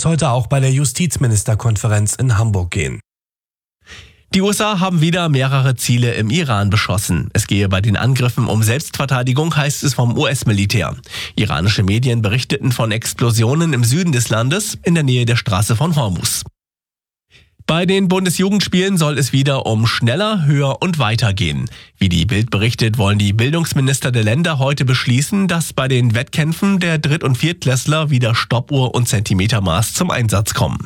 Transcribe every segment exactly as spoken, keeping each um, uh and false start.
es heute auch bei der Justizministerkonferenz in Hamburg gehen. Die U S A haben wieder mehrere Ziele im Iran beschossen. Es gehe bei den Angriffen um Selbstverteidigung, heißt es vom U S-Militär. Iranische Medien berichteten von Explosionen im Süden des Landes in der Nähe der Straße von Hormuz. Bei den Bundesjugendspielen soll es wieder um schneller, höher und weiter gehen. Wie die Bild berichtet, wollen die Bildungsminister der Länder heute beschließen, dass bei den Wettkämpfen der Dritt- und Viertklässler wieder Stoppuhr und Zentimetermaß zum Einsatz kommen.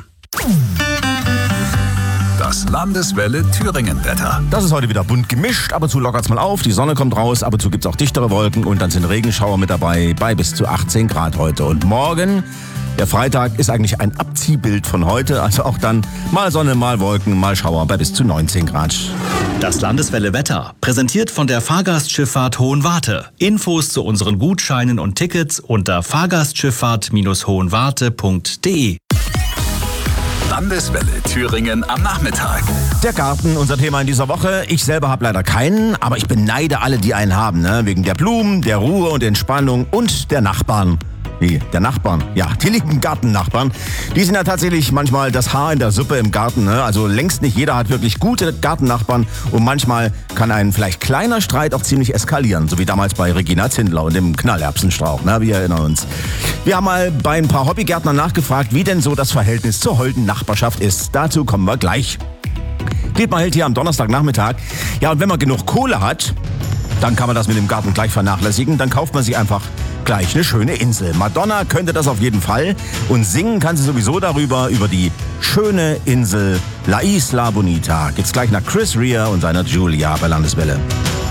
Das Landeswelle Thüringen-Wetter. Das ist heute wieder bunt gemischt. Ab und zu lockert's mal auf, die Sonne kommt raus, ab und zu gibt's auch dichtere Wolken und dann sind Regenschauer mit dabei bei bis zu achtzehn Grad heute. Und morgen, der Freitag, ist eigentlich ein Abziehbild von heute. Also auch dann mal Sonne, mal Wolken, mal Schauer bei bis zu neunzehn Grad. Das Landeswelle Wetter, präsentiert von der Fahrgastschifffahrt Hohenwarte. Infos zu unseren Gutscheinen und Tickets unter fahrgastschifffahrt Bindestrich hohenwarte Punkt de. Landeswelle Thüringen am Nachmittag. Der Garten, unser Thema in dieser Woche. Ich selber habe leider keinen, aber ich beneide alle, die einen haben, ne? Wegen der Blumen, der Ruhe und Entspannung und der Nachbarn. Wie, der Nachbarn? Ja, die lieben Gartennachbarn. Die sind ja tatsächlich manchmal das Haar in der Suppe im Garten. Ne? Also längst nicht jeder hat wirklich gute Gartennachbarn. Und manchmal kann ein vielleicht kleiner Streit auch ziemlich eskalieren. So wie damals bei Regina Zindler und dem Knallerbsenstrauch. Ne? Wir erinnern uns. Wir haben mal bei ein paar Hobbygärtnern nachgefragt, wie denn so das Verhältnis zur holden Nachbarschaft ist. Dazu kommen wir gleich. Dietmar hält hier am Donnerstagnachmittag. Ja, und wenn man genug Kohle hat, dann kann man das mit dem Garten gleich vernachlässigen. Dann kauft man sich einfach gleich eine schöne Insel. Madonna könnte das auf jeden Fall. Und singen kann sie sowieso darüber, über die schöne Insel La Isla Bonita. Geht's gleich nach Chris Rea und seiner Julia bei Landeswelle.